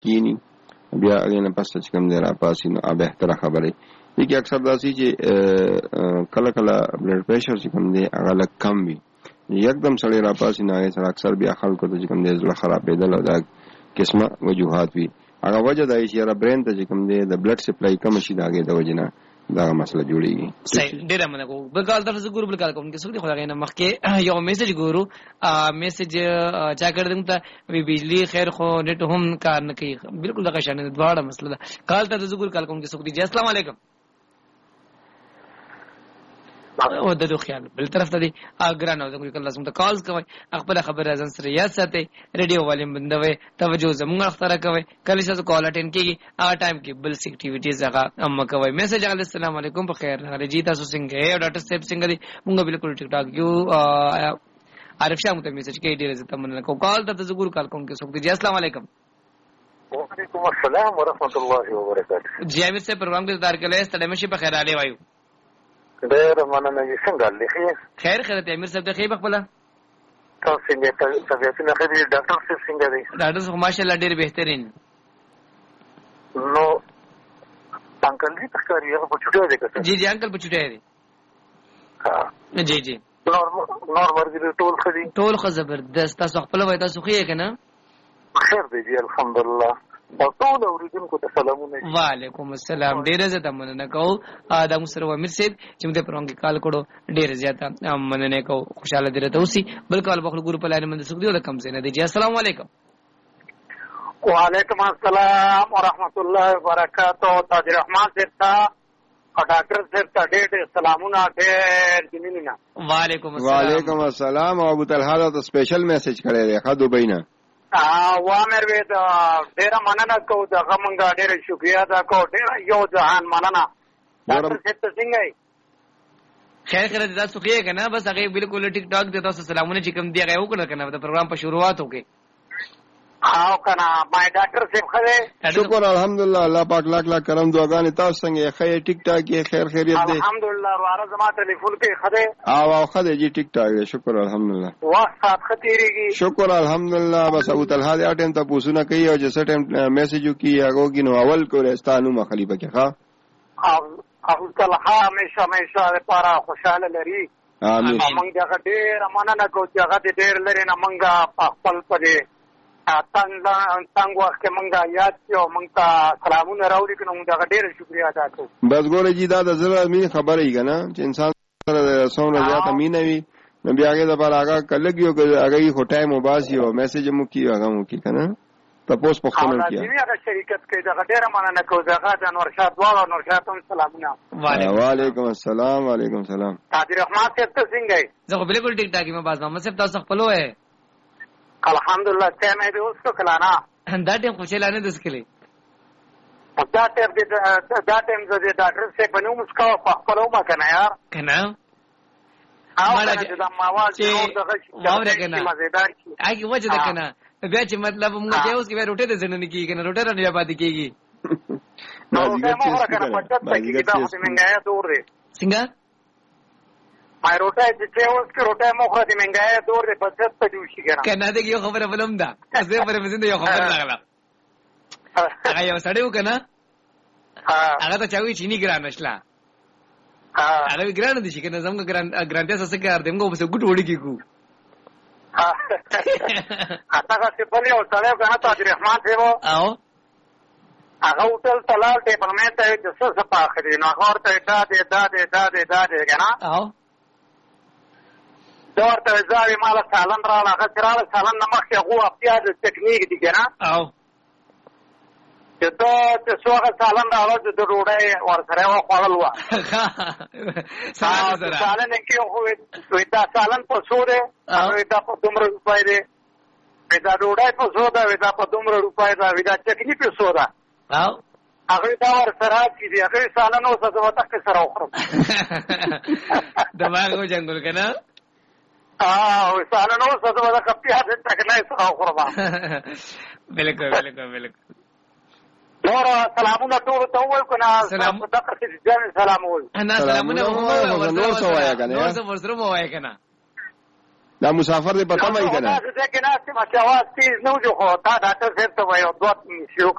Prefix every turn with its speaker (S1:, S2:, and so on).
S1: کینی بیا هغې نه پس چې کوم دی راپاسي نو بهتره خبرې دي کې اکثر داسې چې کله کله بلډ پریشر چې کوم دی هغه لږ کم وي یکدم سړی راپاسي نو هغې سره اکثر بیا خلکو ته چې کوم دی زړه خرابېدل او دا قسمه وجوهات وي هغه وجه دا چې یاره برین ته چې کوم دی د بلډ سپلای کم شي د هغې د وجې نه دغه مسله جوړیږي.
S2: صحیح ډېره مننه کوم. بل کال طرف ګورو بل کال کوم کې څوک دی خو هغې نه مخکې یو میسج ګورو میسج چا کړی دی موږ ته وی بجلي خیر خو نیټ هم کار نه کوي بالکل دغه شان دواړه مسله ده. کال طرف ګورو کال کوم کې څوک دی جی السلام علیکم او د خیال بل طرف ته دی ګرانه د کوم کله څنګه کالز کوي خپل خبره ځان سره یاد ساتي ریډیو والیم بندوي توجه زموږ اختر کوي کله چې کال اټین کیږي هغه ټایم کې بل اکټیویټیز هغه ام کوي میسج علی السلام علیکم په خیر نه جی تاسو څنګه یو ډاکټر صاحب څنګه دی موږ بالکل ټیک ټاک یو عارف شاه مو ته میسج کې ډیر زته مننه کو کال ته زګور کال کوم کې څوک دی جی السلام علیکم
S3: وعلیکم السلام ورحمۃ اللہ وبرکاتہ
S2: جی امیر سے پروگرام کې دار کله ستړي مشي په خیر علي وایو
S3: ډېر مننه چې څنګه لخي
S2: خیر خیرت امیر صاحب ته خیر خپل
S3: تاسو څنګه طبيعت نه خبري ډاکټر صاحب څنګه دی
S2: ډاکټر صاحب ماشاءالله ډېر بهترین
S3: نو انکل دې تکاري هغه په چټه دی کته
S2: جی جی انکل په چټه دی
S3: ها
S2: جی جی
S3: نور ورګي ټول خدي
S2: ټول خو زبردست تاسو خپل وای تاسو خو یې کنه
S3: خیر دی جی الحمدلله ټول اوریدونکو ته سلامونه.
S2: وعلیکم السلام ډیره زیاته مننه کوم دا مستر امیر صاحب چې موږ پروګرام کې کال کړو ډیره زیاته مننه کوم خوشاله دي ته اوسې بل کال بخل ګروپ لاین باندې سګ دیو د کم زینه دی جی السلام علیکم
S3: وعلیکم السلام ورحمۃ اللہ وبرکاتہ تاج رحمان صاحب او ډاکټر صاحب ته ډېر سلامونه ډېر جميلنا.
S2: وعلیکم السلام.
S1: وعلیکم السلام او ابو طلحه ته سپیشل میسج کړی دی خا دوبۍ نه
S3: وامر وې دا ډېر مننه کوم دا غمنګا ډېر شکریا دا کو ډېر یو ځان مننه ډاکټر صاحب څنګه یې
S2: خیر خیر دا سخیه کنه بس هغه بالکل ټیک ټاک د تاسو سلامونه چې کوم دی هغه وکړه کنه د پروګرام په شروعات وکړي
S3: او کنه ما ډاکټر صاحب خله
S1: شکر الحمدلله الله پاک لاک لاک کرم دعاګانې تاسو څنګه خیر ټیک ټاک یې خیر خیریت دی
S3: الحمدلله واره زما ټلیفون کې خله
S1: او خله جی ټیک ټاک دی شکر الحمدلله
S3: واسطه خطیریږي
S1: شکر الحمدلله بس ابو طلحه دې اټم ته پوښتنه کوي او چې ټیم میسج وکي هغه کې نو اول کورستانو مخالفه کې ښا
S3: ابو طلحه همیشه لپاره خوشاله لري
S1: امين
S3: موږ دغه ډېر مننه کوو چې هغه ډېر لري نه موږ خپل پدې څنګه وخت مونږه یاد کیو مونږ ته سلامونه راوړي کنه مونږ ډېر شکریا ادا کوو
S1: بس ګوره جی دا د زړه مين خبره یې کنه چې انسان سره څونه زیات امین وي نو بیا هغه د بار هغه کلګیو هغه خو ټایم وباسي او میسج مو کی هغه مو کی کنه تاسو په خپل کې
S3: هغه شریکت کوي دا ډېر مننه کوو دغه د انور شاه دواړو انور شاه ته سلامونه.
S1: وعلیکم السلام وعلیکم السلام
S3: تاج رحمان صاحب ته څنګه یې
S2: زه بالکل ټیک ټاک یم باز محمد صاحب تاسو خپل وای
S3: الحمدلله ته مې اوس کو کلانا
S2: دا ټیم خوشاله نه دسکلي
S3: دا ټیم زه د ډاکټر صاحب بنو مسکو په خپلو ما کنه یار
S2: کنه
S3: مالا دا ماواز نور دغه
S2: واوره کنه اګه وجه ده کنه بیا چې مطلب موږ چې اوس کې روټه د زنه کیږي کنه روټه نه بیا پاتې کیږي
S3: نو دا مو راکنه پټه کیږي دا څه منګایا دور دی
S2: څنګه
S3: ما روټه چې اوس کې روټه مو خو دې منګایا دور دی پټه ته جوړ شي
S2: کنه دا یو خبره بلم ده زه پر مزنده یو خبره راغله هغه یو سړیو کنه هغه ته چاوي چینی ګران نشلا هغه ګران دي چې کنه زموږ ګرانتیا سره کار دی موږ به ګټ وړي کیږو
S3: هغه څه په یو سړیو کنه تاج رحمان دیو
S2: او
S3: هغه هوټل تلال ته په مې ته د څه څه پاخري نو هغه ورته دا کنه
S2: او
S3: دورته زاوی مال سالن را هغه سره سالن نمخ هغه اپیاد ټکنیک دي کنه
S2: او
S3: ته څوغه سالن راوځي د ډوډۍ ورسره وخوړل و سالن کې خو دا سالن په سوره دا په دومره روپۍ دی دا ډوډۍ په سودا دا په دومره روپۍ دا ټکنیک په سودا
S2: او
S3: هغه دا ورسره چې دی هغه سالن اوسه وته کې سره وخورم
S2: دماغو جنگل کنه
S3: سالن اوسه وته کپیا دې تک نه سره وخورم
S2: بالکل
S3: نور سلامونه ټول ته وای کنه
S2: سلام
S3: دغه چې ځان سلام وای
S2: انا سلامونه
S1: نور سوایا کنه
S2: نور څه ورسره وای کنه
S1: دا مسافر دې پته وایي کنه
S3: دا څه کې نه چې ماشه واس تیز نو جو خو تا ډاکټر صاحب ته وایو دوه شیو